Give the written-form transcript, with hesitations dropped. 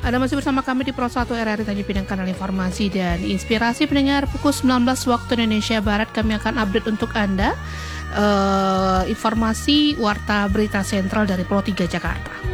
Anda masih bersama kami di Pro 1 RRI Tanjung Pinang, kanal informasi dan inspirasi pendengar. Pukul 19 waktu Indonesia Barat kami akan update untuk Anda informasi warta berita sentral dari Pro 3 Jakarta.